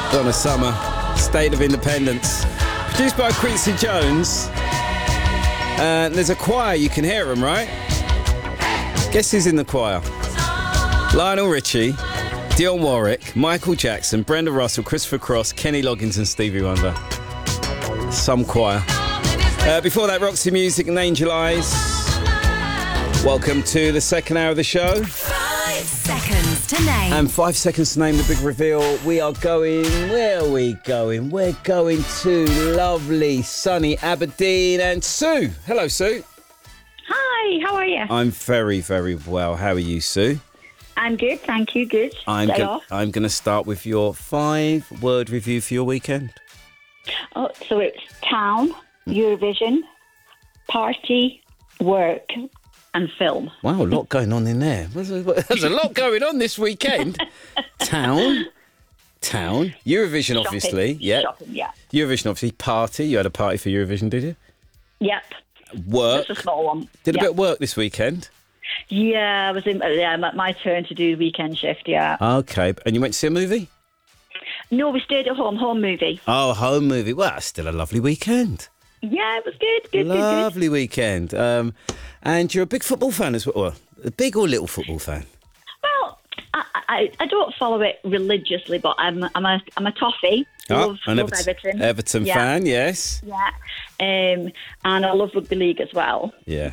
Donna Summer, State of Independence. Produced by Quincy Jones. There's a choir, you can hear them, right? Guess who's in the choir? Lionel Richie, Dionne Warwick, Michael Jackson, Brenda Russell, Christopher Cross, Kenny Loggins and Stevie Wonder. Some choir. Before that, Roxy Music and Angel Eyes. Welcome to the second hour of the show. 5 seconds to name. And 5 seconds to name the big reveal. We are going... Where are we going? We're going to lovely, sunny Aberdeen. And Sue. Hello, Sue. Hi, how are you? I'm very, very well. How are you, Sue? I'm good, thank you. Good. I'm going to start with your 5-word review for your weekend. Oh, so it's town, Eurovision, party, work, and film. Wow, a lot going on in there. There's a lot going on this weekend. Town, Eurovision, Shopping. obviously. Yeah. Shopping, yeah. Eurovision, obviously. Party. You had a party for Eurovision, did you? Yep. Work. Just a small one. Did a Yep. bit of work this weekend. Yeah, I was in. Yeah, my turn to do the weekend shift. Yeah. Okay, and you went to see a movie? No, we stayed at home. Home movie. Oh, home movie. Well, that's still a lovely weekend. Yeah, it was good. Good. Lovely weekend. And you're a big football fan as well. Well, a big or little football fan? Well, I don't follow it religiously, but I'm a toffee. Love Everton. Everton Yeah. fan, yes. Yeah, and I love rugby league as well. Yeah.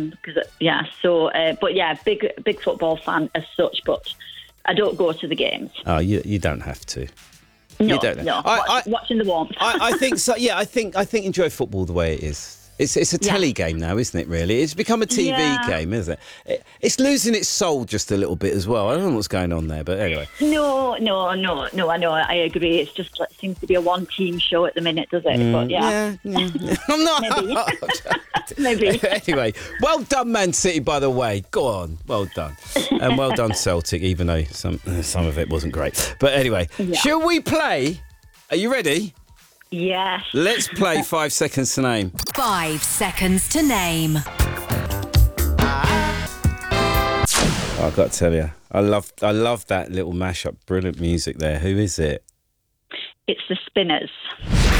But yeah, big football fan as such, but I don't go to the games. Oh, you don't have to. No, you don't. no. Watching the warmth. I think so. Yeah, I think enjoy football the way it is. It's a telly game now, isn't it? Really, it's become a TV game, isn't it? It's losing its soul just a little bit as well. I don't know what's going on there, but anyway. No. I know. I agree. It's just it seems to be a one-team show at the minute, does it? But yeah. I'm not. Maybe. Anyway, well done, Man City. By the way, go on. Well done, and well done, Celtic. Even though some of it wasn't great, but anyway, Shall we play? Are you ready? Yes. Let's play 5 seconds to name. 5 seconds to name. I've got to tell you, I love that little mashup. Brilliant music there. Who is it? It's the Spinners.